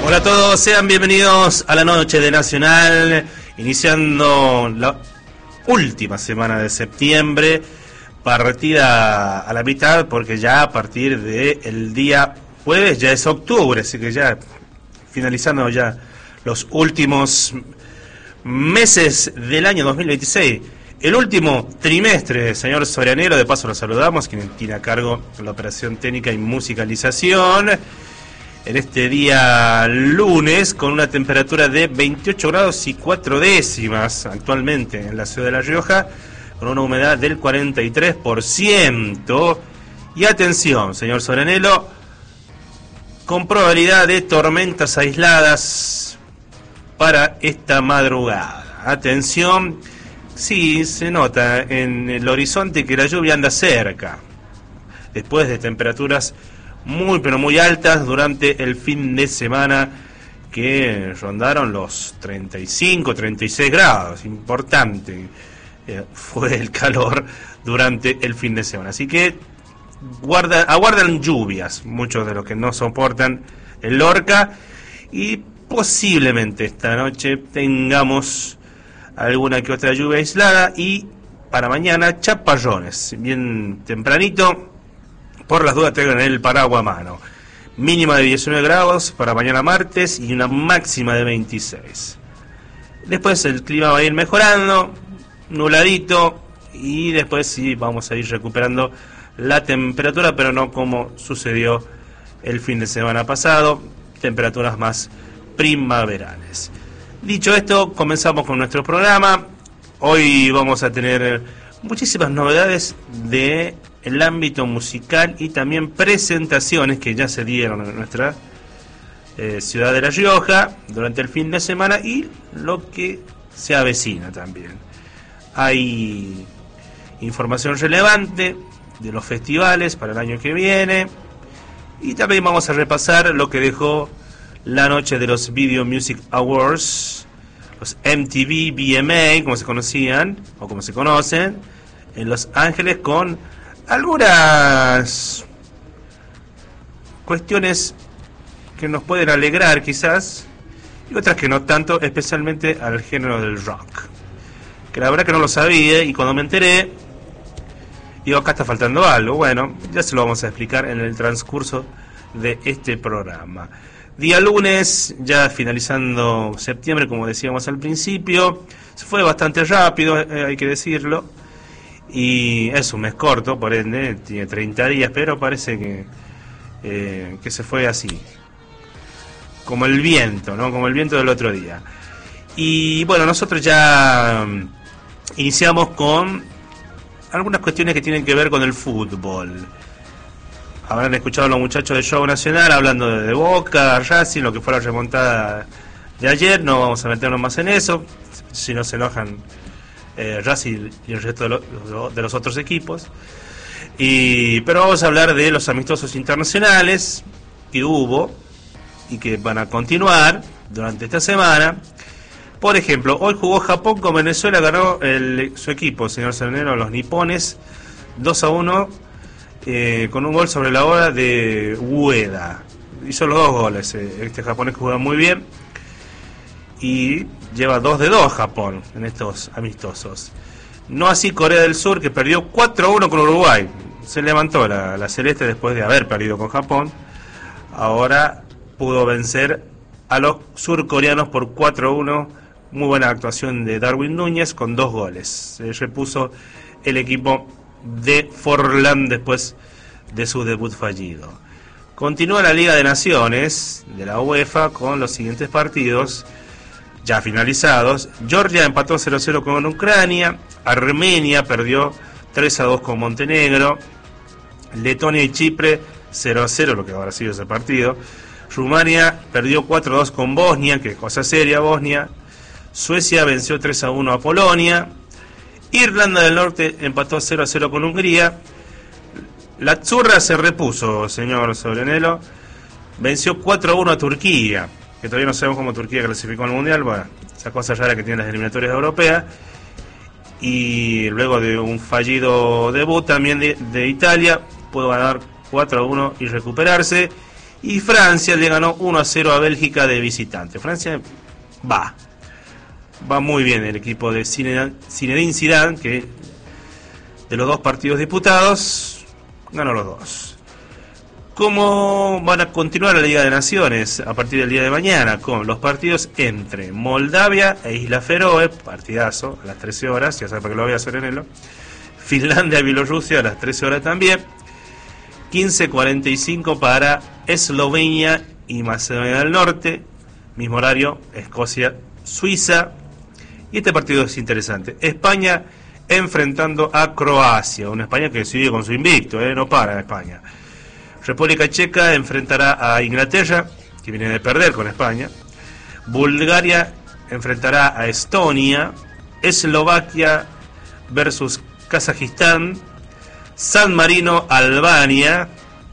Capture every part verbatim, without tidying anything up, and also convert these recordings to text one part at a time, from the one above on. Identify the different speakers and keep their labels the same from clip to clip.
Speaker 1: Hola a todos, sean bienvenidos a la noche de Nacional, iniciando la última semana de septiembre, partida a la mitad, porque ya a partir del día jueves ya es octubre, así que ya finalizando ya los últimos meses del año dos mil veintiséis, el último trimestre, señor Sorianelo, de paso lo saludamos, quien tiene a cargo la operación técnica y musicalización. En este día lunes, con una temperatura de veintiocho grados y cuatro décimas actualmente en la ciudad de La Rioja, con una humedad del cuarenta y tres por ciento. Y atención, señor Sorianelo, con probabilidad de tormentas aisladas para esta madrugada. Atención, sí, se nota en el horizonte que la lluvia anda cerca, después de temperaturas muy pero muy altas durante el fin de semana que rondaron los treinta y cinco, treinta y seis grados. Importante eh, fue el calor durante el fin de semana, así que guarda, aguardan lluvias muchos de los que no soportan el Lorca, y posiblemente esta noche tengamos alguna que otra lluvia aislada, y para mañana chaparrones bien tempranito. Por las dudas tengan el paraguas a mano. Mínima de diecinueve grados para mañana martes y una máxima de veintiséis. Después el clima va a ir mejorando, nubladito, y después sí vamos a ir recuperando la temperatura, pero no como sucedió el fin de semana pasado, temperaturas más primaverales. Dicho esto, comenzamos con nuestro programa. Hoy vamos a tener muchísimas novedades de el ámbito musical y también presentaciones que ya se dieron en nuestra eh, ciudad de La Rioja durante el fin de semana y lo que se avecina también. Hay información relevante de los festivales para el año que viene, y también vamos a repasar lo que dejó la noche de los Video Music Awards, los M T V V M A, como se conocían o como se conocen, en Los Ángeles, con algunas cuestiones que nos pueden alegrar quizás, y otras que no tanto, especialmente al género del rock, que la verdad que no lo sabía, y cuando me enteré digo, acá está faltando algo. Bueno, ya se lo vamos a explicar en el transcurso de este programa. Día lunes, ya finalizando septiembre, como decíamos al principio, se fue bastante rápido, eh, hay que decirlo. Y es un mes corto, por ende tiene treinta días, pero parece que eh, que se fue así, como el viento, ¿no? Como el viento del otro día. Y bueno, nosotros ya um, iniciamos con algunas cuestiones que tienen que ver con el fútbol. Habrán escuchado a los muchachos de Show Nacional hablando de, de Boca, Racing, lo que fue la remontada de ayer. No vamos a meternos más en eso, si no se enojan Eh, Racing y el resto de, lo, de los otros equipos. Y, pero vamos a hablar de los amistosos internacionales que hubo y que van a continuar durante esta semana. Por ejemplo, hoy jugó Japón con Venezuela, ganó el, su equipo, señor Sorianelo, los nipones, dos a uno, eh, con un gol sobre la hora de Ueda. Hizo los dos goles, eh, este japonés que juega muy bien, y lleva dos de dos Japón en estos amistosos. No así Corea del Sur, que perdió cuatro a uno con Uruguay. Se levantó la, la celeste después de haber perdido con Japón. Ahora pudo vencer a los surcoreanos por cuatro a uno. Muy buena actuación de Darwin Núñez con dos goles. Se repuso el equipo de Forlán después de su debut fallido. Continúa la Liga de Naciones de la UEFA con los siguientes partidos ya finalizados. Georgia empató cero a cero con Ucrania. Armenia perdió tres a dos con Montenegro. Letonia y Chipre cero a cero, lo que habrá sido ese partido. Rumania perdió cuatro a dos con Bosnia, que es cosa seria Bosnia. Suecia venció tres a uno a Polonia. Irlanda del Norte empató cero a cero con Hungría. La Zurra se repuso, señor Sorianelo. Venció cuatro a uno a Turquía, que todavía no sabemos cómo Turquía clasificó al Mundial. Bueno, esa cosa rara que tienen las eliminatorias europeas. Y luego de un fallido debut también de, de Italia, pudo ganar cuatro a uno y recuperarse. Y Francia le ganó uno a cero a Bélgica de visitante. Francia va. Va muy bien el equipo de Zinedine Zidane, que de los dos partidos disputados, ganó los dos. ¿Cómo van a continuar la Liga de Naciones a partir del día de mañana? Con los partidos entre Moldavia e Isla Feroe, partidazo, a las trece horas, ya saben para qué lo voy a hacer en el Finlandia, Bielorrusia a las trece horas también. quince cuarenta y cinco para Eslovenia y Macedonia del Norte. Mismo horario, Escocia, Suiza. Y este partido es interesante. España enfrentando a Croacia. Una España que sigue con su invicto, ¿eh? No para España. República Checa enfrentará a Inglaterra, que viene de perder con España. Bulgaria enfrentará a Estonia. Eslovaquia versus Kazajistán. San Marino, Albania.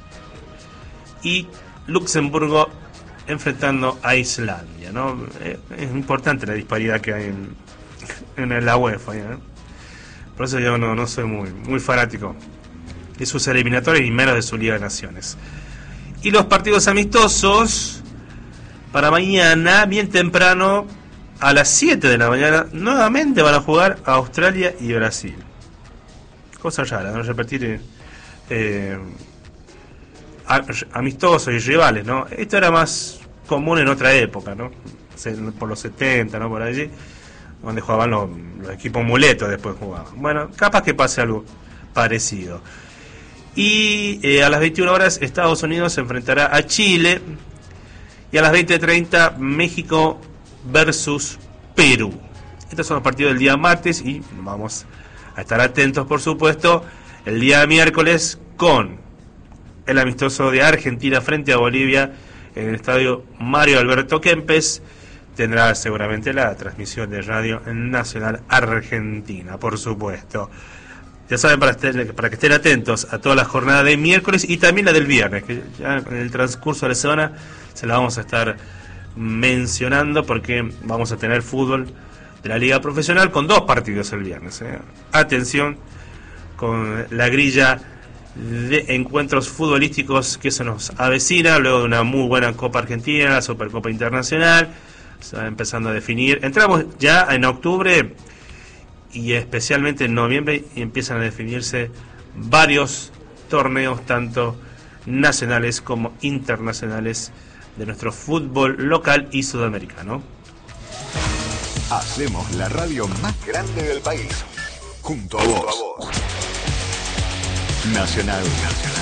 Speaker 1: Y Luxemburgo enfrentando a Islandia, ¿no? Es importante la disparidad que hay en, en la UEFA, ¿no? Por eso yo no, no soy muy, muy fanático de sus eliminatorias y menos de su Liga de Naciones. Y los partidos amistosos para mañana, bien temprano, a las siete de la mañana, nuevamente van a jugar a Australia y Brasil. Cosa rara, no repetir eh, amistosos y rivales, ¿no? Esto era más común en otra época, ¿no? Por los setenta, ¿no? Por allí, donde jugaban los, los equipos muletos, después jugaban. Bueno, capaz que pase algo parecido. Y eh, a las veintiuna horas Estados Unidos se enfrentará a Chile, y a las veinte treinta México versus Perú. Estos son los partidos del día martes, y vamos a estar atentos, por supuesto, el día miércoles con el amistoso de Argentina frente a Bolivia en el estadio Mario Alberto Kempes. Tendrá seguramente la transmisión de Radio Nacional Argentina, por supuesto. Ya saben, para, estén, para que estén atentos a toda la jornada de miércoles y también la del viernes, que ya en el transcurso de la semana se la vamos a estar mencionando, porque vamos a tener fútbol de la Liga Profesional con dos partidos el viernes, ¿eh? Atención con la grilla de encuentros futbolísticos que se nos avecina luego de una muy buena Copa Argentina, la Supercopa Internacional. Se va empezando a definir. Entramos ya en octubre y especialmente en noviembre, y empiezan a definirse varios torneos, tanto nacionales como internacionales, de nuestro fútbol local y sudamericano.
Speaker 2: Hacemos la radio más grande del país, junto a vos. Nacional, Nacional.